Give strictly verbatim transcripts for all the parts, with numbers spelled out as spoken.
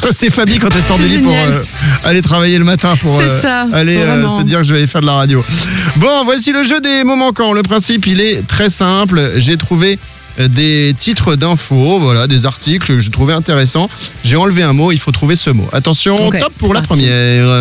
Ça, c'est Fabi quand elle sort du lit pour euh, aller travailler le matin, pour euh, ça, aller euh, se dire que je vais aller faire de la radio. Bon, voici le jeu des mots manquants. Le principe, il est très simple. J'ai trouvé des titres d'infos, voilà, des articles que j'ai trouvé intéressants. J'ai enlevé un mot, il faut trouver ce mot. Attention, okay, top pour la parti. première.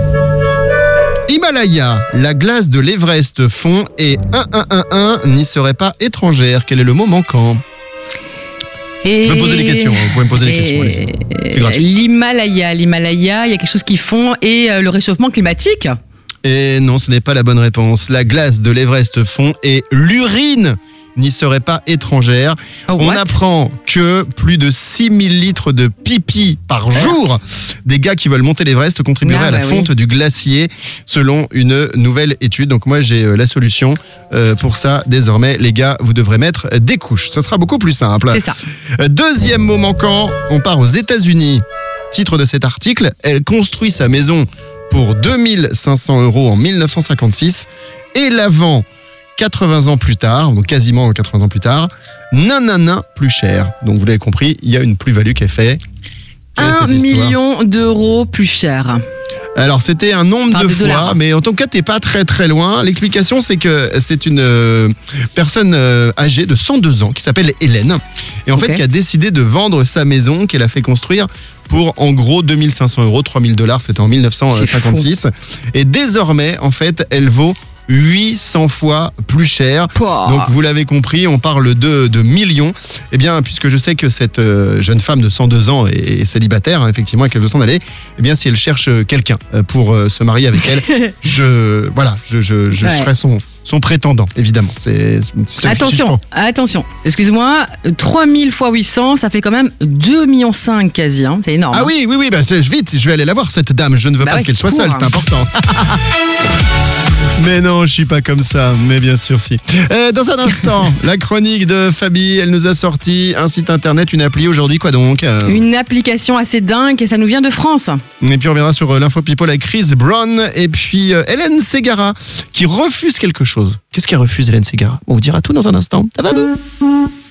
Himalaya, la glace de l'Everest fond et un un un un n'y serait pas étrangère. Quel est le mot manquant? Et... Je peux poser des questions, vous pouvez me poser des questions, allez-y. C'est gratuit. L'Himalaya, l'Himalaya, il y a quelque chose qui fond et euh, le réchauffement climatique. Et non, ce n'est pas la bonne réponse. La glace de l'Everest fond et l'urine n'y serait pas étrangère. Oh, On what? apprend que plus de six mille litres de pipi par jour des gars qui veulent monter l'Everest contribueraient Ah, à la bah fonte oui. du glacier selon une nouvelle étude. Donc moi j'ai euh, la solution euh, pour ça. Désormais les gars, vous devrez mettre des couches. Ce sera beaucoup plus simple. C'est ça. Euh, Deuxième mot manquant, on part aux États-Unis. Titre de cet article, elle construit sa maison pour deux mille cinq cents euros en mille neuf cent cinquante-six et la vend quatre-vingts ans plus tard, donc quasiment quatre-vingts ans plus tard, nanana plus cher. Donc vous l'avez compris, il y a une plus-value qui est faite. Un million d'euros plus cher. Alors c'était un nombre Enfin, de de fois, dollars. mais en tout cas t'es pas très très loin. L'explication c'est que c'est une euh, personne euh, âgée de cent deux ans qui s'appelle Hélène et en Ok. fait qui a décidé de vendre sa maison qu'elle a fait construire pour en gros deux mille cinq cents euros, trois mille dollars, c'était en mille neuf cent cinquante-six. Et désormais en fait elle vaut huit cents fois plus cher. Pouah. Donc vous l'avez compris, on parle de, de millions. Eh bien, puisque je sais que cette euh, jeune femme de cent deux ans est, est célibataire, hein, effectivement, et qu'elle veut s'en aller, eh bien, si elle cherche quelqu'un euh, pour euh, se marier avec elle, je, voilà, je, je, je Ouais. serai son, son prétendant, évidemment. C'est, c'est Attention, attention. Excuse-moi, trois mille fois huit cents, ça fait quand même deux virgule cinq millions quasi. Hein. C'est énorme. Ah hein. oui, oui, oui, bah, c'est, vite, je vais aller la voir, cette dame. Je ne veux Bah pas oui, qu'elle soit cours, seule, hein. c'est important. Mais non, je suis pas comme ça, mais bien sûr si. Euh, dans un instant, la chronique de Fabi, elle nous a sorti un site internet, une appli aujourd'hui, quoi donc euh... Une application assez dingue et ça nous vient de France. Et puis on reviendra sur euh, l'info people avec Chris Brown et puis euh, Hélène Ségara qui refuse quelque chose. Qu'est-ce qu'elle refuse, Hélène Ségara? On vous dira tout dans un instant. Ça va vous?